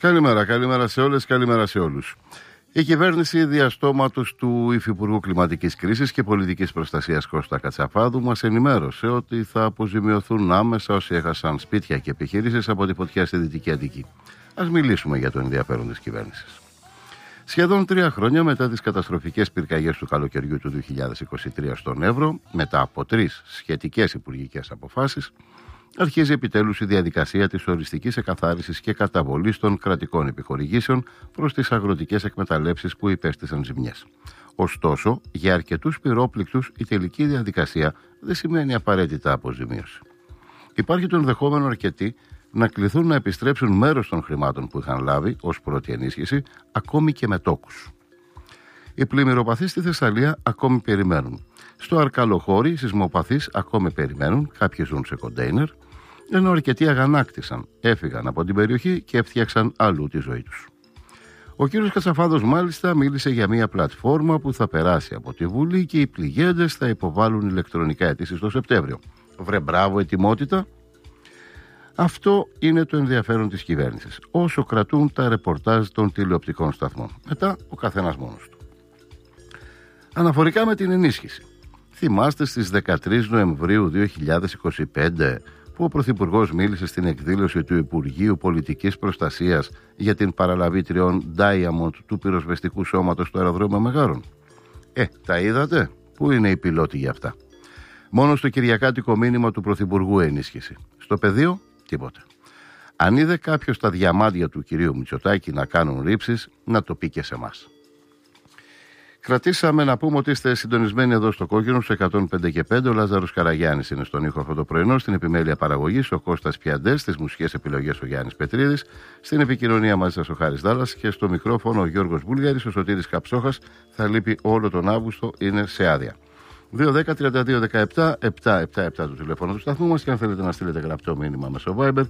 Καλημέρα σε όλες, καλημέρα σε όλους. Η κυβέρνηση διαστόματος του Υφυπουργού Κλιματικής Κρίσης και Πολιτικής Προστασίας Κώστα Κατσαφάδου μας ενημέρωσε ότι θα αποζημιωθούν άμεσα όσοι έχασαν σπίτια και επιχειρήσεις από τη φωτιά στη Δυτική Αττική. Ας μιλήσουμε για το ενδιαφέρον της κυβέρνησης. Σχεδόν 3 χρόνια μετά τις καταστροφικές πυρκαγιές του καλοκαιριού του 2023 στον Εύρο, μετά από 3 σχετικές υπουργικές αποφάσεις, αρχίζει επιτέλους η διαδικασία της οριστικής εκαθάρισης και καταβολής των κρατικών επιχορηγήσεων προς τις αγροτικές εκμεταλλεύσεις που υπέστησαν ζημιές. Ωστόσο, για αρκετούς πυρόπληκτους η τελική διαδικασία δεν σημαίνει απαραίτητα αποζημίωση. Υπάρχει το ενδεχόμενο αρκετοί να κληθούν να επιστρέψουν μέρος των χρημάτων που είχαν λάβει ως πρώτη ενίσχυση, ακόμη και με τόκους. Οι πλημμυροπαθείς στη Θεσσαλία ακόμη περιμένουν. Στο Αρκαλοχώρι οι σεισμοπαθείς ακόμη περιμένουν, κάποιοι ζουν σε κοντέινερ, ενώ αρκετοί αγανάκτησαν, έφυγαν από την περιοχή και έφτιαξαν αλλού τη ζωή τους. Ο κύριος Κατσαφάδος μάλιστα μίλησε για μια πλατφόρμα που θα περάσει από τη Βουλή και οι πληγέντες θα υποβάλουν ηλεκτρονικά αιτήσεις το Σεπτέμβριο. Βρε μπράβο, ετοιμότητα! Αυτό είναι το ενδιαφέρον της κυβέρνησης, όσο κρατούν τα ρεπορτάζ των τηλεοπτικών σταθμών. Μετά ο καθένας μόνος του. Αναφορικά με την ενίσχυση. Θυμάστε στις 13 Νοεμβρίου 2025 που ο Πρωθυπουργός μίλησε στην εκδήλωση του Υπουργείου Πολιτικής Προστασίας για την παραλαβή 3 Diamond του πυροσβεστικού σώματος στο αεροδρόμιο Μεγάρων. Τα είδατε? Πού είναι οι πιλότοι για αυτά? Μόνο στο κυριακάτικο μήνυμα του Πρωθυπουργού ενίσχυση. Στο πεδίο, τίποτε. Αν είδε κάποιος τα διαμάντια του κυρίου Μητσοτάκη να κάνουν ρήψεις, να το πει και σε εμάς. Κρατήσαμε να πούμε ότι είστε συντονισμένοι εδώ στο Κόκκινο, στο 105 και 5. Ο Λάζαρος Καραγιάννης είναι στον ήχο αυτό το πρωινό, στην επιμέλεια παραγωγής ο Κώστας Πιαντές, στις μουσικές επιλογές ο Γιάννης Πετρίδης, στην επικοινωνία μαζί σας ο Χάρης Δάλλας και στο μικρόφωνο ο Γιώργος Βούλγαρης. Ο Σωτήρης Καψόχας θα λείπει όλο τον Αύγουστο, είναι σε άδεια. 2-10-32-17-777 το τηλέφωνο του σταθμού μας και αν θέλετε να στείλετε γραπτό μήνυμα μέσω Viber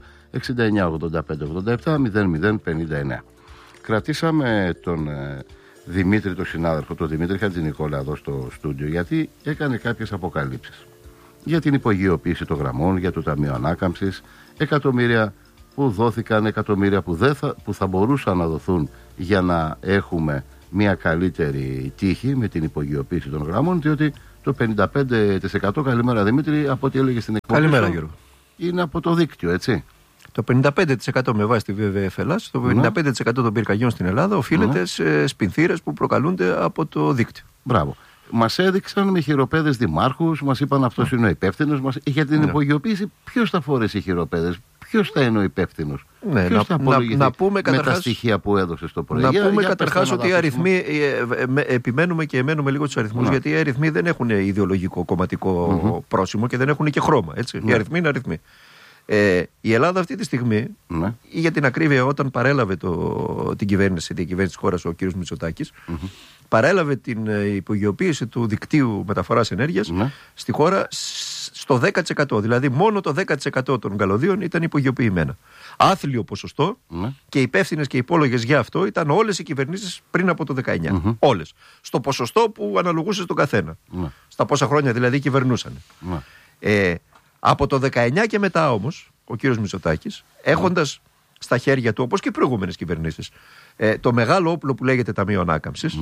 69-85-87-00-59. Κρατήσαμε τον Δημήτρη, τον συνάδελφο, τον Δημήτρη Χατζηνικόλα εδώ στο στούντιο, γιατί έκανε κάποιες αποκαλύψεις για την υπογειοποίηση των γραμμών, για το Ταμείο Ανάκαμψης, εκατομμύρια που δόθηκαν, εκατομμύρια που θα μπορούσαν να δοθούν για να έχουμε μια καλύτερη τύχη με την υπογειοποίηση των γραμμών, διότι το 55% καλημέρα Δημήτρη, από ό,τι έλεγε στην εκπομπή. Καλημέρα Γιώργο. Είναι από το δίκτυο, έτσι. Το 55% με βάση τη WWF Ελλάς, το 55% των πυρκαγιών στην Ελλάδα οφείλεται σε σπινθήρες που προκαλούνται από το δίκτυο. Μπράβο. Μας έδειξαν με χειροπέδες δημάρχους, μας είπαν αυτός είναι ο υπεύθυνος. Για την υπογειοποίηση, ποιος θα φορέσει οι χειροπέδες, ποιος θα είναι ο υπεύθυνος, ποιος θα απολογηθεί με τα στοιχεία που έδωσε στο πρωί. Να πούμε καταρχάς ότι οι αριθμοί, επιμένουμε και εμένουμε λίγο τους αριθμούς, γιατί οι αριθμοί δεν έχουν ιδεολογικό κομματικό πρόσημο και δεν έχουν και χρώμα. Έτσι. Οι αριθμοί είναι αριθμοί. Η Ελλάδα αυτή τη στιγμή, ή για την ακρίβεια, όταν παρέλαβε την κυβέρνηση της χώρας ο κ. Μητσοτάκης, παρέλαβε την υπογειοποίηση του δικτύου μεταφοράς ενέργειας στη χώρα στο 10%. Δηλαδή μόνο το 10% των καλωδίων ήταν υπογειοποιημένα. Άθλιο ποσοστό και υπεύθυνες και υπόλογες για αυτό ήταν όλες οι κυβερνήσεις πριν από το 19. Όλες. Στο ποσοστό που αναλογούσε στον καθένα. Στα πόσα χρόνια δηλαδή κυβερνούσαν. Από το 19 και μετά όμως, ο κύριος Μητσοτάκης, έχοντας στα χέρια του, όπως και οι προηγούμενες κυβερνήσεις, το μεγάλο όπλο που λέγεται Ταμείο Ανάκαμψης,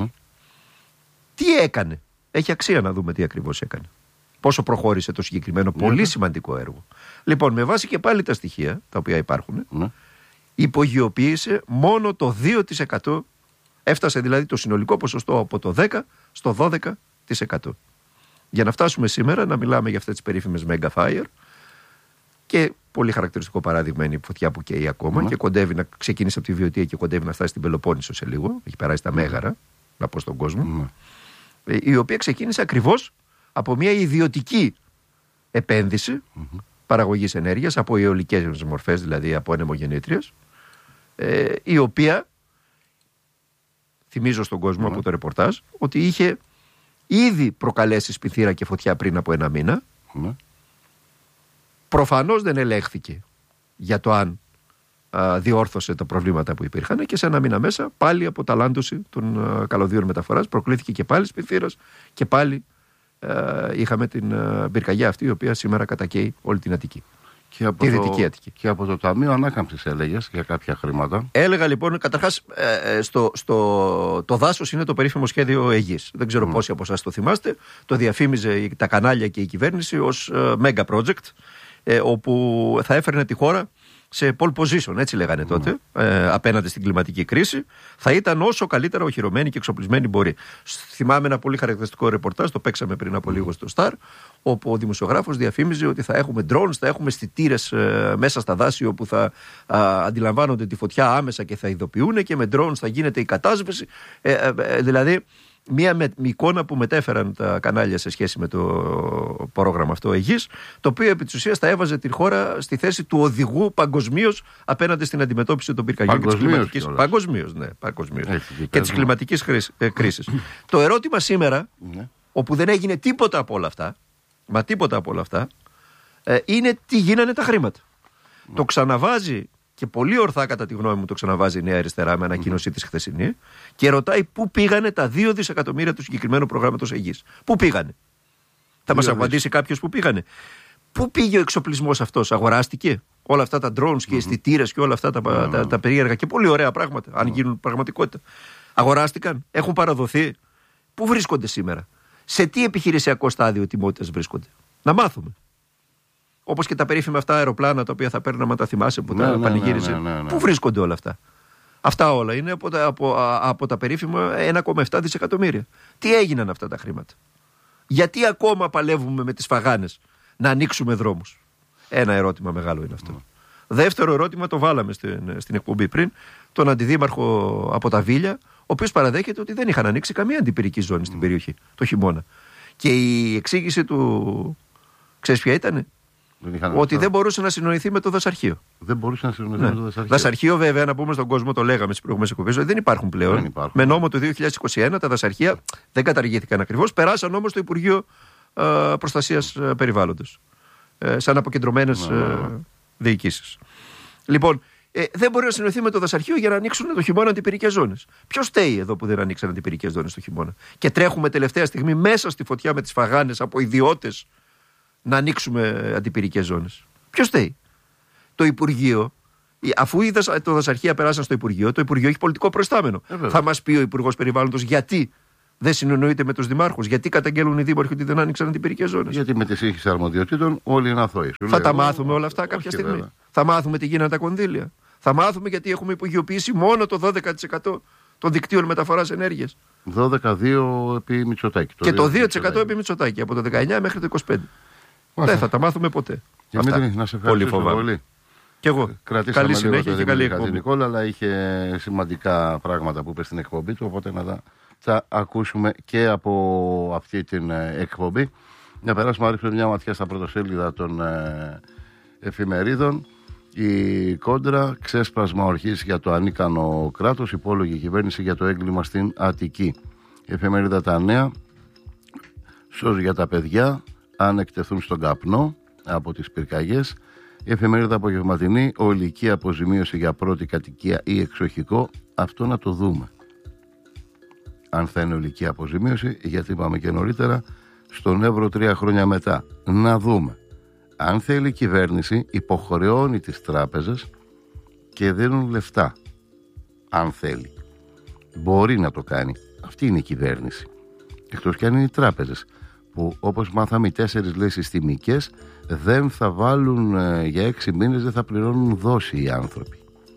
τι έκανε? Έχει αξία να δούμε τι ακριβώς έκανε. Πόσο προχώρησε το συγκεκριμένο πολύ σημαντικό έργο. Λοιπόν, με βάση και πάλι τα στοιχεία, τα οποία υπάρχουν, υπογειοποίησε μόνο το 2%, έφτασε δηλαδή το συνολικό ποσοστό από το 10% στο 12%. Για να φτάσουμε σήμερα να μιλάμε για αυτές τις περίφημες Mega Fire, και πολύ χαρακτηριστικό παράδειγμα είναι η φωτιά που καίει ακόμα και κοντεύει να ξεκινήσει από τη Βιωτία και κοντεύει να φτάσει στην Πελοπόννησο σε λίγο. Έχει περάσει τα Μέγαρα, να πω στον κόσμο. Η οποία ξεκίνησε ακριβώς από μια ιδιωτική επένδυση παραγωγής ενέργειας, από αιωλικές μορφές, δηλαδή από ανεμογεννήτριες, η οποία, θυμίζω στον κόσμο από το ρεπορτάζ, ότι είχε ήδη προκαλέσει σπιθύρα και φωτιά πριν από 1 μήνα. Προφανώς δεν ελέγχθηκε για το αν διόρθωσε τα προβλήματα που υπήρχαν και σε 1 μήνα μέσα πάλι από ταλάντωση των καλωδίων μεταφοράς προκλήθηκε και πάλι σπιθύρας και πάλι είχαμε την πυρκαγιά αυτή η οποία σήμερα κατακαίει όλη την Αττική. τη Δυτική Αττική. Και από το Ταμείο Ανάκαμψης έλεγες για κάποια χρήματα. Έλεγα λοιπόν, καταρχάς, το δάσος είναι το περίφημο σχέδιο Αιγής. Δεν ξέρω πόσοι από εσάς το θυμάστε. Το διαφήμιζε τα κανάλια και η κυβέρνηση ως mega project, όπου θα έφερνε τη χώρα σε pole position, έτσι λέγανε τότε, απέναντι στην κλιματική κρίση. Θα ήταν όσο καλύτερα οχυρωμένοι και εξοπλισμένοι μπορεί. Θυμάμαι ένα πολύ χαρακτηριστικό ρεπορτάζ, το παίξαμε πριν από λίγο στο Star, όπου ο δημοσιογράφος διαφήμιζε ότι θα έχουμε drones, θα έχουμε αισθητήρες μέσα στα δάση, όπου θα αντιλαμβάνονται τη φωτιά άμεσα και θα ειδοποιούν, και με drones θα γίνεται η κατάσβεση. Δηλαδή, μία εικόνα που μετέφεραν τα κανάλια σε σχέση με το πρόγραμμα αυτό Αιγής, το οποίο επί της ουσίας θα έβαζε τη χώρα στη θέση του οδηγού παγκοσμίως απέναντι στην αντιμετώπιση των πυρκαγιών και της κλιματικής. Παγκοσμίως, και της κλιματικής κρίσης. Το ερώτημα σήμερα, όπου δεν έγινε τίποτα από όλα αυτά, μα τίποτα από όλα αυτά, είναι τι γίνανε τα χρήματα. Το ξαναβάζει. Και πολύ ορθά, κατά τη γνώμη μου, το ξαναβάζει η Νέα Αριστερά με ανακοίνωσή της χθεσινή και ρωτάει πού πήγανε τα 2 δισεκατομμύρια του συγκεκριμένου προγράμματος Αιγής. Πού πήγανε. Θα μας απαντήσει κάποιος πού πήγανε. Πού πήγε ο εξοπλισμός αυτός, αγοράστηκε. Όλα αυτά τα drones και οι αισθητήρες και όλα αυτά τα περίεργα και πολύ ωραία πράγματα, αν γίνουν πραγματικότητα. Αγοράστηκαν, έχουν παραδοθεί. Πού βρίσκονται σήμερα. Σε τι επιχειρησιακό στάδιο τιμότητας βρίσκονται. Να μάθουμε. Όπως και τα περίφημα αυτά αεροπλάνα τα οποία θα παίρναμε, τα θυμάσαι που τα πανηγύριζε. Πού βρίσκονται όλα αυτά. Αυτά όλα είναι από τα περίφημα 1,7 δισεκατομμύρια. Τι έγιναν αυτά τα χρήματα. Γιατί ακόμα παλεύουμε με τις φαγάνες να ανοίξουμε δρόμους. Ένα ερώτημα μεγάλο είναι αυτό. Δεύτερο ερώτημα το βάλαμε στην εκπομπή πριν. Τον αντιδήμαρχο από τα Βίλια, ο οποίος παραδέχεται ότι δεν είχαν ανοίξει καμία αντιπυρική ζώνη στην περιοχή το χειμώνα. Και η εξήγηση του, ξέρεις ποια ήτανε. Ότι δεν μπορούσε να συνοηθεί με το δασαρχείο. Δεν μπορούσε να συνοηθεί με το δασαρχείο. Δασαρχείο, βέβαια, να πούμε στον κόσμο, το λέγαμε στις προηγούμενες εκπομπές, ότι δεν υπάρχουν πλέον. Με νόμο του 2021 τα δασαρχεία δεν καταργήθηκαν ακριβώς. Περάσαν όμως στο Υπουργείο Προστασίας Περιβάλλοντος. Σαν αποκεντρωμένες διοικήσεις. Λοιπόν, δεν μπορεί να συνοηθεί με το δασαρχείο για να ανοίξουν το χειμώνα αντιπυρικές ζώνες. Ποιος φταίει εδώ που δεν ανοίξαν αντιπυρικές ζώνες το χειμώνα. Και τρέχουμε τελευταία στιγμή μέσα στη φωτιά με τις φαγάνες από ιδιώτες να ανοίξουμε αντιπυρικές ζώνες. Ποιος φταίει. Το Υπουργείο, αφού το δασαρχεία περάσαν στο Υπουργείο, το Υπουργείο έχει πολιτικό προϊστάμενο. Θα μας πει ο Υπουργός Περιβάλλοντος γιατί δεν συνεννοείται με τους δημάρχους, γιατί καταγγέλουν οι δήμαρχοι ότι δεν άνοιξαν αντιπυρικές ζώνες. Γιατί με τη σύγχυση αρμοδιοτήτων όλοι είναι αθώοι. Θα τα μάθουμε όλα αυτά κάποια στιγμή. Βέβαια. Θα μάθουμε τι γίνανε τα κονδύλια. Θα μάθουμε γιατί έχουμε υπογειοποιήσει μόνο το 12% των δικτύων μεταφοράς ενέργειας. 12-2 επί Μητσοτάκη. Και το 2% επί Μητσοτάκη, από το 19 μέχρι το 25. Δεν θα τα μάθουμε ποτέ. Δημήτρη, να σε ευχαριστήσω πολύ. Και εγώ. Κρατήσαμε καλή συνέχεια και καλή εκπομπή. Νικόλα, αλλά είχε σημαντικά πράγματα που είπε στην εκπομπή του, οπότε να τα ακούσουμε και από αυτή την εκπομπή. Να περάσουμε να ρίξουμε μια ματιά στα πρωτοσέλιδα των εφημερίδων. Η Κόντρα, ξέσπασμα ορχής για το ανίκανο κράτος, υπόλογη κυβέρνηση για το έγκλημα στην Αττική. Η εφημερίδα Τα Νέα, σώζει για τα παιδιά αν εκτεθούν στον καπνό από τις πυρκαγιές. Η εφημερίδα Απογευματινή, ολική αποζημίωση για πρώτη κατοικία ή εξοχικό. Αυτό να το δούμε. Αν θα είναι ολική αποζημίωση, γιατί είπαμε και νωρίτερα, στον Εύρο 3 χρόνια μετά. Να δούμε. Αν θέλει η κυβέρνηση, υποχρεώνει τις τράπεζες και δίνουν λεφτά. Αν θέλει. Μπορεί να το κάνει. Αυτή είναι η κυβέρνηση. Εκτός κι αν είναι οι τράπεζες, που όπως μάθαμε οι 4 λέει συστημικές, δεν θα βάλουν για 6 μήνες, δεν θα πληρώνουν δόση οι άνθρωποι.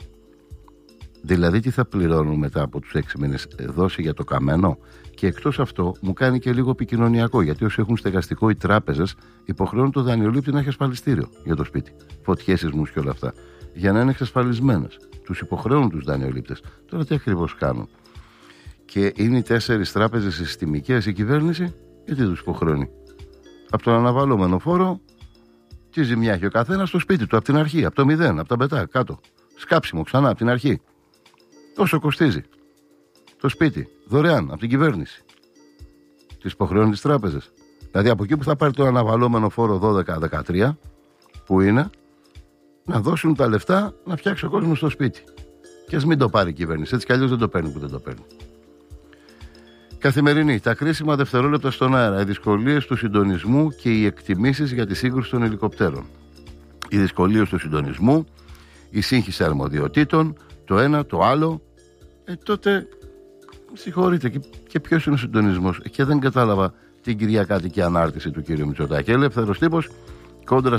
Δηλαδή τι θα πληρώνουν μετά από τους 6 μήνες, δόση για το καμένο. Και εκτός αυτό μου κάνει και λίγο επικοινωνιακό, γιατί όσοι έχουν στεγαστικό οι τράπεζες υποχρεώνουν το δανειολήπτη να έχει ασφαλιστήριο για το σπίτι, φωτιές, σεισμούς και όλα αυτά, για να είναι εξασφαλισμένες. Τους υποχρεώνουν τους δανειολήπτες. Τώρα τι ακριβώς κάνουν. Και είναι οι 4 τράπεζες συστημικές, η κυβέρνηση, γιατί τους υποχρεώνει. Από τον αναβαλλόμενο φόρο, τι ζημιά έχει ο καθένας στο σπίτι του, από την αρχή, από το 0, από τα μπετά, κάτω. Σκάψιμο ξανά, από την αρχή. Όσο κοστίζει το σπίτι, δωρεάν, από την κυβέρνηση. Τις υποχρεώνει τις τράπεζες. Δηλαδή από εκεί που θα πάρει το αναβαλλόμενο φόρο 12-13, που είναι, να δώσουν τα λεφτά να φτιάξει ο κόσμος στο σπίτι. Και ας μην το πάρει η κυβέρνηση, έτσι κι αλλιώς δεν το παίρνει που δεν το παίρνει. Καθημερινή, τα κρίσιμα δευτερόλεπτα στον αέρα, οι δυσκολίες του συντονισμού και οι εκτιμήσεις για τη σύγκρουση των ελικοπτέρων. οι δυσκολίες του συντονισμού, η σύγχυση αρμοδιοτήτων, το ένα, το άλλο, τότε συγχωρείτε, και ποιος είναι ο συντονισμός? Και δεν κατάλαβα την κυριακάτικη ανάρτηση του κ. Μητσοτάκη. Ελεύθερος τύπος κόντρα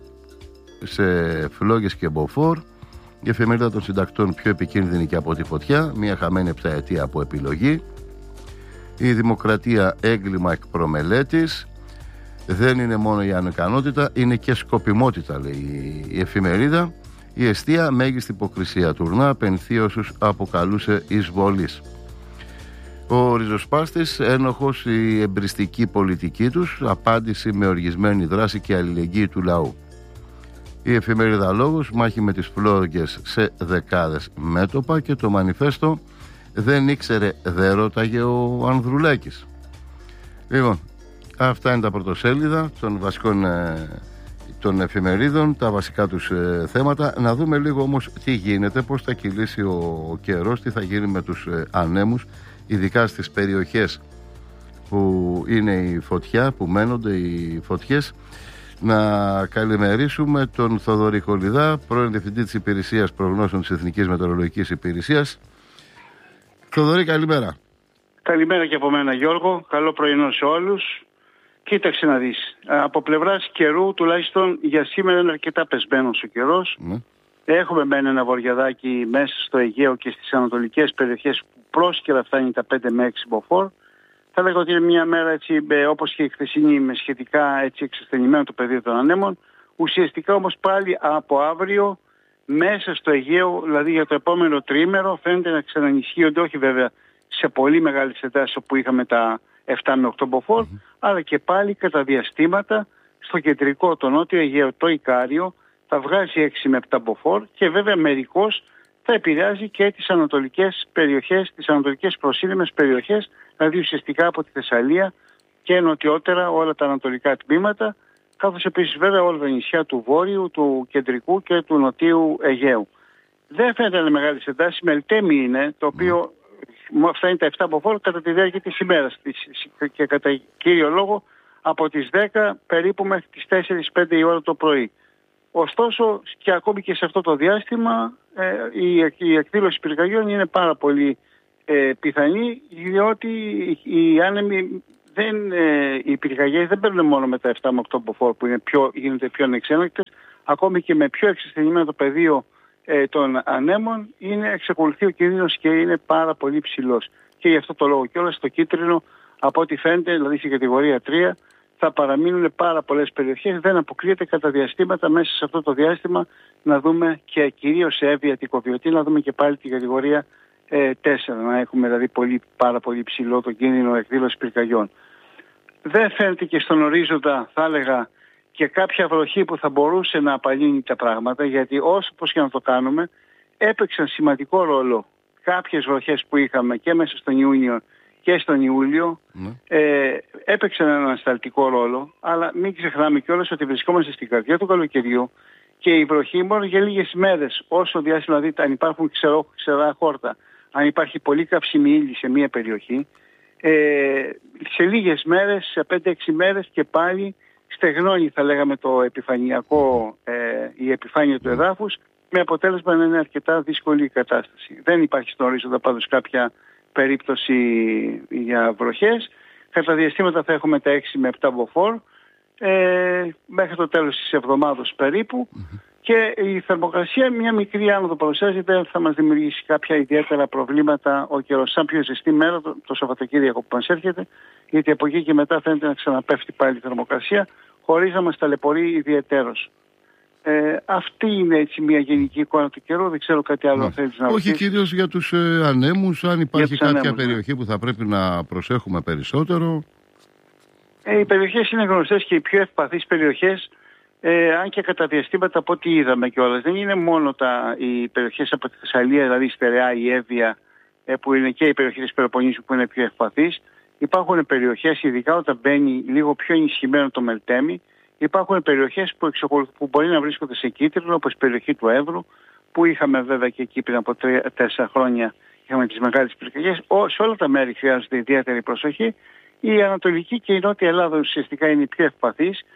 σε φλόγες και μποφόρ, η εφημερίδα των συντακτών πιο επικίνδυνη και από τη φωτιά, μια χαμένη επταετία από επιλογή, η δημοκρατία έγκλημα εκ προμελέτης, δεν είναι μόνο η ανικανότητα, είναι και σκοπιμότητα, λέει η εφημερίδα, η εστία μέγιστη υποκρισία, τουρνά απενθεί όσους αποκαλούσε εισβολής. Ο ριζοσπάστης, ένοχος η εμπριστική πολιτική τους, απάντηση με οργισμένη δράση και αλληλεγγύη του λαού. Η εφημερίδα Λόγος, μάχη με τις φλόγες σε δεκάδες μέτωπα, και το μανιφέστο, δεν ήξερε, δεν ρώταγε ο Ανδρουλάκης. Λοιπόν, αυτά είναι τα πρωτοσέλιδα των βασικών των εφημερίδων, τα βασικά τους θέματα. Να δούμε λίγο όμως τι γίνεται, πώς θα κυλήσει ο καιρός, τι θα γίνει με τους ανέμους, ειδικά στις περιοχές που είναι η φωτιά, που μένονται οι φωτιές. Να καλημερίσουμε τον Θοδωρή Κολιδά, πρώην Διευθυντή της Υπηρεσίας Προγνώσεων της Εθνικής Μετεωρολογικής Υπηρεσίας. Θοδωρή, καλημέρα. Καλημέρα και από μένα, Γιώργο. Καλό πρωινό σε όλους. Κοίταξε να δεις. Από πλευράς καιρού, τουλάχιστον για σήμερα, είναι αρκετά πεσμένος ο καιρός. Έχουμε μεν ένα βοριαδάκι μέσα στο Αιγαίο και στις ανατολικές περιοχές που πρόσκαιρα φτάνει τα 5 με 6 μποφόρ. Θα λέγω ότι είναι μια μέρα έτσι, όπως και η χθεσινή, με σχετικά έτσι εξασθενημένο το πεδίο των ανέμων. Ουσιαστικά όμως πάλι από αύριο μέσα στο Αιγαίο, δηλαδή για το επόμενο τριήμερο, φαίνεται να ξανανισχύονται, όχι βέβαια σε πολύ μεγάλες εντάσεις όπου είχαμε τα 7 με 8 μποφόρ, αλλά και πάλι κατά διαστήματα στο κεντρικό, το νότιο Αιγαίο, το Ικάριο, θα βγάζει 6 με 7 μποφόρ και βέβαια μερικώς θα επηρεάζει και τις ανατολικές περιοχές, τις ανατολικές προσύνδεμες περιοχές, δηλαδή ουσιαστικά από τη Θεσσαλία και νοτιότερα όλα τα ανατολικά τμήματα, καθώς επίσης βέβαια όλα τα νησιά του Βόρειου, του Κεντρικού και του Νοτίου Αιγαίου. Δεν φαίνεται να μεγάλες εντάσεις, Μελτέμι είναι, το οποίο αυτά είναι τα 7 μποφόρ κατά τη διάρκεια της ημέρας και κατά κύριο λόγο από τις 10 περίπου μέχρι τις 4-5 η ώρα το πρωί. Ωστόσο και ακόμη και σε αυτό το διάστημα η εκδήλωση πυρκαγιών είναι πάρα πολύ πιθανή, διότι οι άνεμοι οι πυρκαγιές δεν παίρνουν μόνο με τα 7 με 8 μποφόρ που γίνονται πιο ανεξέλεγκτες, ακόμη και με πιο εξασθενημένο το πεδίο των ανέμων εξακολουθεί ο κίνδυνος και είναι πάρα πολύ ψηλός. Και γι' αυτό το λόγο κιόλας στο κίτρινο, από ό,τι φαίνεται, δηλαδή στην κατηγορία 3, θα παραμείνουν πάρα πολλές περιοχές. Δεν αποκλείεται κατά διαστήματα μέσα σε αυτό το διάστημα να δούμε και κυρίως σε Εύβοια Αττικοβιωτή, να δούμε και πάλι την κατηγορία 4, να έχουμε δηλαδή πάρα πολύ ψηλό το κίνδυνο εκδήλωση πυρκαγιών. Δεν φαίνεται και στον ορίζοντα, θα έλεγα, και κάποια βροχή που θα μπορούσε να απαλύνει τα πράγματα, γιατί όσο πως και να το κάνουμε, έπαιξαν σημαντικό ρόλο κάποιες βροχές που είχαμε και μέσα στον Ιούνιο και στον Ιούλιο, έπαιξαν έναν ανασταλτικό ρόλο, αλλά μην ξεχνάμε κιόλας ότι βρισκόμαστε στην καρδιά του καλοκαιριού και η βροχή μόνο για λίγες μέρες, όσο διάστημα, δηλαδή αν υπάρχουν ξερά χόρτα, αν υπάρχει πολύ καυσίμη ύλη σε μια περιοχή, σε λίγες μέρες, σε 5-6 μέρες και πάλι στεγνώνει, θα λέγαμε, το επιφανειακό, η επιφάνεια του εδάφους, με αποτέλεσμα να είναι αρκετά δύσκολη η κατάσταση. Δεν υπάρχει στον ορίζοντα πάντως κάποια περίπτωση για βροχές. Κατά διαστήματα θα έχουμε τα 6 με 7 μποφόρ μέχρι το τέλος της εβδομάδας περίπου και η θερμοκρασία μια μικρή άνοδο παρουσιάζεται, θα μας δημιουργήσει κάποια ιδιαίτερα προβλήματα ο καιρός, σαν πιο ζεστή μέρα το Σαββατοκύριακο που μας έρχεται, γιατί από εκεί και μετά φαίνεται να ξαναπέφτει πάλι η θερμοκρασία χωρίς να μας ταλαιπωρεί ιδιαιτέρως. Αυτή είναι έτσι μια γενική εικόνα του καιρού. Δεν ξέρω κάτι άλλο θέλεις να ρωτήσεις. Όχι, κυρίως για τους ανέμους, αν υπάρχει κάποια περιοχή που θα πρέπει να προσέχουμε περισσότερο. Οι περιοχές είναι γνωστές και οι πιο ευπαθείς περιοχές, αν και κατά διαστήματα από ό,τι είδαμε κιόλας. Δεν είναι μόνο οι περιοχές από τη Θεσσαλία, δηλαδή η Στερεά, η Εύβοια, που είναι και η περιοχή της Πελοποννήσου που είναι πιο ευπαθείς. Υπάρχουν περιοχές, ειδικά όταν μπαίνει λίγο πιο ενισχυμένο το Μελτέμι, υπάρχουν περιοχές που μπορεί να βρίσκονται σε κίτρινο, όπως η περιοχή του Εύρου, που είχαμε βέβαια και εκεί πριν από 3-4 χρόνια, είχαμε τις μεγάλες πυρκαγιές. Σε όλα τα μέρη χρειάζεται ιδιαίτερη προσοχή. Η Ανατολική και η Νότια Ελλάδα ουσιαστικά είναι οι πιο ευπαθείς.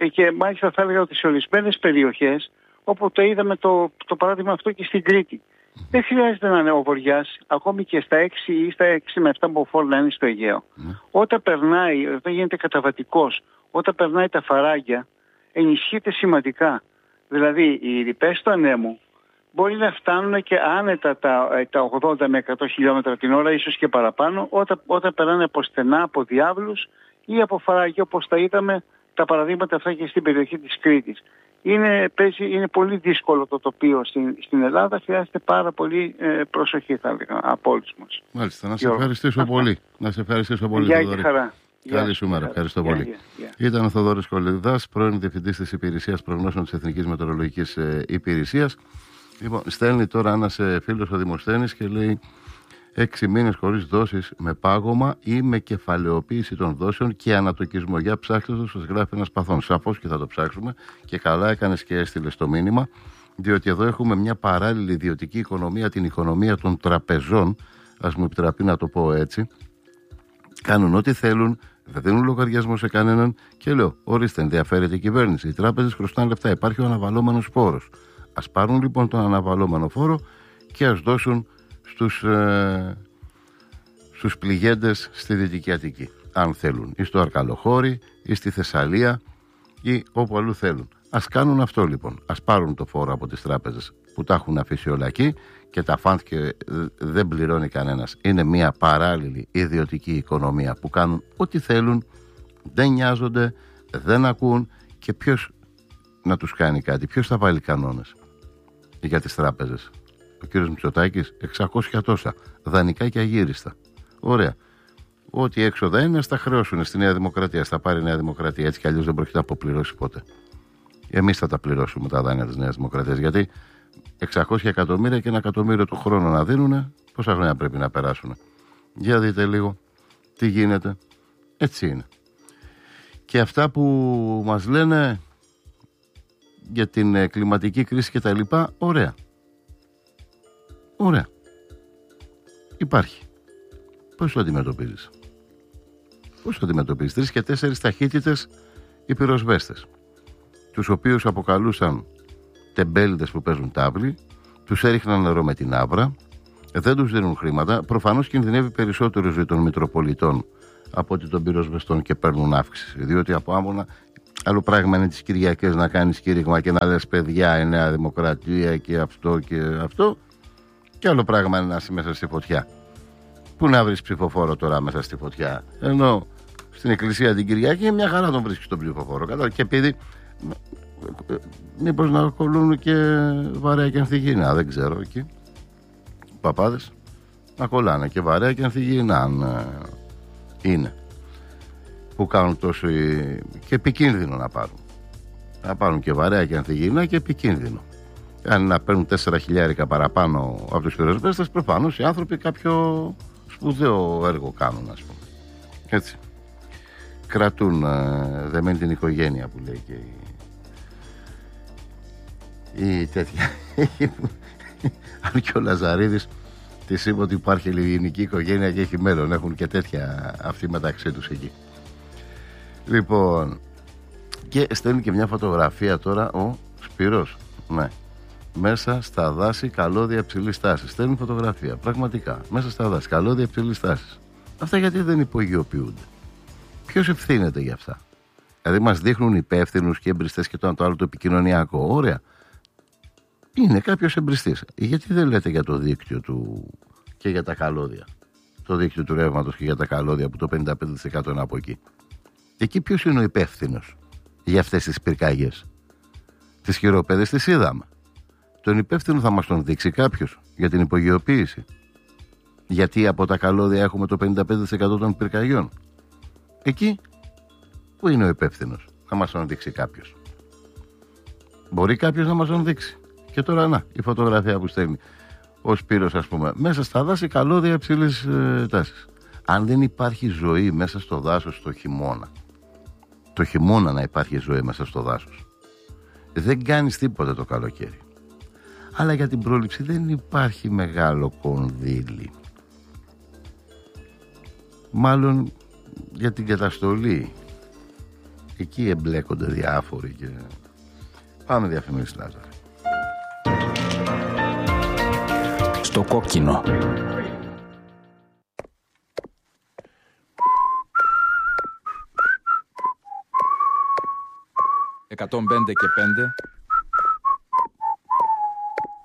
και μάλιστα θα έλεγα ότι σε ορισμένες περιοχές, όπου το είδαμε το παράδειγμα αυτό και στην Κρήτη, δεν χρειάζεται να είναι ο βοριάς, ακόμη και στα 6 ή στα 6 με 7 μποφόρ να είναι στο Αιγαίο. Όταν περνάει, όταν γίνεται καταβατικός, όταν περνάει τα φαράγγια, ενισχύεται σημαντικά. Δηλαδή οι ρηπές του ανέμου μπορεί να φτάνουν και άνετα τα 80 με 100 χιλιόμετρα την ώρα, ίσως και παραπάνω, όταν περνάνε από στενά, από διάβλους ή από φαράγγια, όπως τα είδαμε τα παραδείγματα αυτά και στην περιοχή της Κρήτης. Είναι πολύ δύσκολο το τοπίο στην Ελλάδα. Χρειάζεται πάρα πολύ προσοχή, θα έλεγα, από όλους μας. Μάλιστα, να σε ευχαριστήσω πολύ. Γεια και χαρά. Καλή σου μέρα. Ευχαριστώ πολύ. Ήταν ο Θοδωρής Κολυδάς, πρώην Διευθυντής της Υπηρεσίας Προγνώσεων της Εθνικής Μετεωρολογικής Υπηρεσίας. Λοιπόν, στέλνει τώρα ένας φίλος ο Δημοσθένης και λέει 6 μήνες χωρίς δόσεις με πάγωμα ή με κεφαλαιοποίηση των δόσεων και ανατοκισμό. Για ψάξτε το, σας γράφει ένας παθών. Σαφώς και θα το ψάξουμε και καλά έκανες και έστειλες το μήνυμα, διότι εδώ έχουμε μια παράλληλη ιδιωτική οικονομία, την οικονομία των τραπεζών, ας μου επιτραπεί να το πω έτσι. Κάνουν ό,τι θέλουν, δεν δίνουν λογαριασμό σε κανέναν και λέω: ορίστε, ενδιαφέρεται η κυβέρνηση. Οι τράπεζες χρωστάνε λεφτά, υπάρχει ο αναβαλώμενος φόρος. Ας πάρουν λοιπόν τον αναβαλώμενο φόρο και ας δώσουν στους πληγέντες στη Δυτική Αττική, αν θέλουν, ή στο Αρκαλοχώρι ή στη Θεσσαλία ή όπου αλλού θέλουν. Ας κάνουν αυτό λοιπόν. Ας πάρουν το φόρο από τις τράπεζες που τα έχουν αφήσει όλα εκεί και τα φαντ και δεν πληρώνει κανένας. Είναι μια παράλληλη ιδιωτική οικονομία που κάνουν ό,τι θέλουν, δεν νοιάζονται, δεν ακούν. Και ποιος να τους κάνει κάτι, ποιος θα βάλει κανόνες για τις τράπεζες? Ο κύριος Μητσοτάκης, 600 τόσα, δανεικά και αγύριστα. Ωραία. Ό,τι έξοδα είναι, στα χρεώσουν στη Νέα Δημοκρατία, στα πάρει η Νέα Δημοκρατία. Έτσι κι αλλιώς δεν πρόκειται να αποπληρώσει ποτέ. Εμείς θα τα πληρώσουμε τα δάνεια της Νέας Δημοκρατίας. Γιατί 600 εκατομμύρια και 1 εκατομμύριο το χρόνο να δίνουν, πόσα χρόνια πρέπει να περάσουν? Για δείτε λίγο τι γίνεται. Έτσι είναι. Και αυτά που μας λένε για την κλιματική κρίση και τα λοιπά, ωραία. Ωραία. Υπάρχει. Πώς το αντιμετωπίζεις? 3 και 4 ταχύτητες οι πυροσβέστες, τους οποίους αποκαλούσαν τεμπέληδες που παίζουν τάβλη, τους έριχναν νερό με την άβρα, δεν τους δίνουν χρήματα. Προφανώς κινδυνεύει περισσότερο η ζωή των Μητροπολιτών από ότι των πυροσβεστών και παίρνουν αύξηση. Διότι από άμμονα, άλλο πράγμα είναι τις Κυριακές να κάνεις κήρυγμα και να λες παιδιά η Νέα Δημοκρατία και αυτό και αυτό, και άλλο πράγμα είναι να είσαι μέσα στη φωτιά. Πού να βρεις ψηφοφόρο τώρα μέσα στη φωτιά? Ενώ στην εκκλησία την Κυριακή μια χαρά τον βρίσκεις τον ψηφοφόρο. Και επειδή μήπως να κολλούν και βαρέα και ανθυγιεινά, δεν ξέρω, εκεί παπάδες να κολλάνε και βαρέα και ανθυγιεινά, αν είναι, που κάνουν τόσο και επικίνδυνο να πάρουν. Να πάρουν και βαρέα και ανθυγιεινά και επικίνδυνο. Αν να παίρνουν 4 χιλιάρικα παραπάνω από τους πυροσβέστες, προφανώς οι άνθρωποι κάποιο σπουδαίο έργο κάνουν, ας πούμε. Έτσι. Κρατούν δεμένη την οικογένεια, που λέει και η τέτοια. Αν και ο Λαζαρίδης της είπε ότι υπάρχει ελληνική οικογένεια και έχει μέλλον. Έχουν και τέτοια αυτοί μεταξύ τους εκεί. Λοιπόν, και στέλνει και μια φωτογραφία τώρα ο Σπύρος. Ναι. Μέσα στα δάση, καλώδια υψηλής τάσης. Στέλνει φωτογραφία. Πραγματικά. Μέσα στα δάση, καλώδια υψηλής τάσης. Αυτά γιατί δεν υπογειοποιούνται? Ποιος ευθύνεται για αυτά? Δηλαδή μας δείχνουν υπεύθυνους και εμπριστές και το ένα το άλλο το επικοινωνιακό. Ωραία. Είναι κάποιος εμπριστής. Γιατί δεν λέτε για το δίκτυο του και για τα καλώδια? Το δίκτυο του ρεύματος και για τα καλώδια που το 55% είναι από εκεί. Εκεί ποιος είναι ο υπεύθυνος για αυτές τις πυρκαγιές? Τις χειροπέδες τις είδαμε. Τον υπεύθυνο θα μας τον δείξει κάποιος για την υπογειοποίηση? Γιατί από τα καλώδια έχουμε το 55% των πυρκαγιών? Εκεί που είναι ο υπεύθυνος? Θα μας τον δείξει κάποιος? Μπορεί κάποιος να μας τον δείξει? Και τώρα να, η φωτογραφία που στέλνει ο Σπύρος, ας πούμε, μέσα στα δάση, καλώδια υψηλής τάσης. Αν δεν υπάρχει ζωή μέσα στο δάσος το χειμώνα να υπάρχει ζωή μέσα στο δάσος, δεν κάνεις τίποτα το καλοκαίρι. Αλλά για την πρόληψη δεν υπάρχει μεγάλο κονδύλι. Μάλλον για την καταστολή Εκεί εμπλέκονται διάφοροι και... Πάμε διαφημίσεις, Λάζαρε. Στο κόκκινο. 105 και 5.